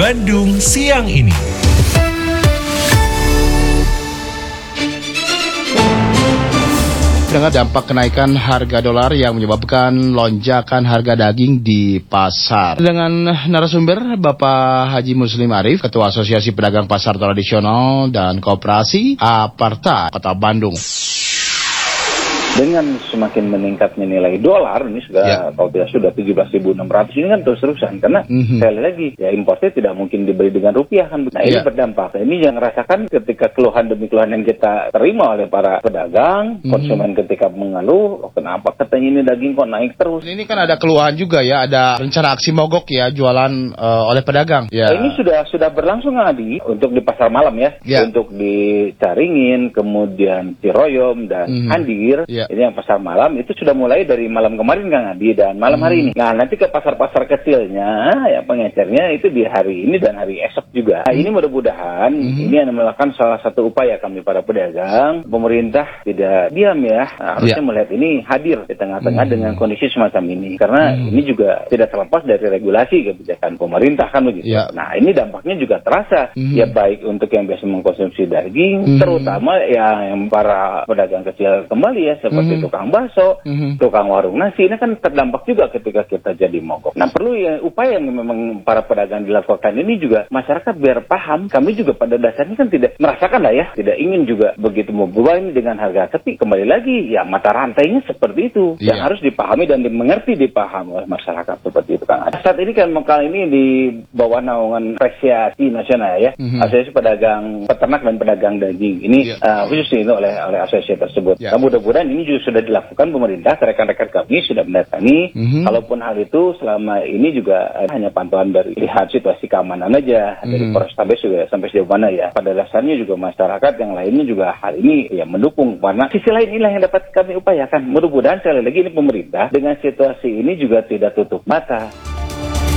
Bandung siang ini. Dengan dampak kenaikan harga dolar yang menyebabkan lonjakan harga daging di pasar. Dengan narasumber Bapak Haji Muslim Arif, Ketua Asosiasi Pedagang Pasar Tradisional dan Koperasi Aparta Kota Bandung. Dengan semakin meningkatnya nilai dolar, ini kalau tidak sudah 17.600, ini kan terus-terusan. Karena sekali lagi, ya importnya tidak mungkin dibeli dengan rupiah kan. Nah ini berdampak. Nah, ini yang rasakan ketika keluhan demi keluhan yang kita terima oleh para pedagang, konsumen ketika mengeluh, kenapa katanya ini daging kok naik terus. Ini kan ada keluhan juga ya, ada rencana aksi mogok ya, jualan oleh pedagang. Ya. Nah, ini sudah berlangsung Adi, untuk di pasar malam ya. Untuk di Caringin, kemudian Ciroyom dan Andir. Ini yang pasar malam itu sudah mulai dari malam kemarin Kang Adi dan malam hari ini. Nah nanti ke pasar-pasar kecilnya, ya pengecernya itu di hari ini dan hari esok juga. Nah, ini mudah-mudahan ini yang melakukan salah satu upaya kami para pedagang. Pemerintah tidak diam ya, harusnya melihat ini hadir di tengah-tengah dengan kondisi semacam ini. Karena ini juga tidak terlepas dari regulasi kebijakan pemerintah kan begitu. Nah ini dampaknya juga terasa. Ya baik untuk yang biasa mengkonsumsi daging, terutama yang para pedagang kecil kembali ya, seperti tukang bakso, tukang warung nasi, ini kan terdampak juga ketika kita jadi mogok. Nah perlu ya upaya yang memang para pedagang dilakukan ini juga masyarakat biar paham. Kami juga pada dasarnya kan tidak merasakan lah ya, tidak ingin juga begitu membebani dengan harga. Tapi kembali lagi ya mata rantainya seperti itu yang harus dipahami dan dimengerti dipahami oleh masyarakat seperti itu Kang. Saat ini kan kali ini di bawah naungan Asosiasi Nasional ya, Asosiasi Pedagang Peternak dan Pedagang Daging ini khusus ini oleh asosiasi tersebut. Nah, mudah-mudahan ini juga sudah dilakukan pemerintah, rekan-rekan kami sudah mendatangi. Kalaupun hal itu selama ini juga hanya pantauan dari lihat situasi keamanan aja dari Polrestabes juga sampai sejauh mana ya. Pada dasarnya juga masyarakat yang lainnya juga hal ini ya mendukung. Karena sisi lain inilah yang dapat kami upayakan. Mudah-mudahan sekali lagi ini pemerintah dengan situasi ini juga tidak tutup mata.